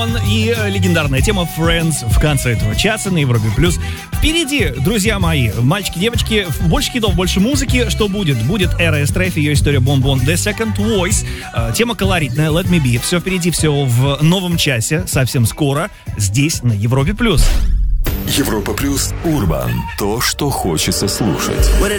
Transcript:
И легендарная тема Friends в конце этого часа на Европе+. Впереди, друзья мои, мальчики, девочки, больше хитов, больше музыки. Что будет? Будет эра Эстрефи, ее история Бон-Бон, The Second Voice. Тема колоритная, Let Me Be. Все впереди, все в новом часе, совсем скоро, здесь на Европе+. Европа+, Урбан. То, что хочется слушать.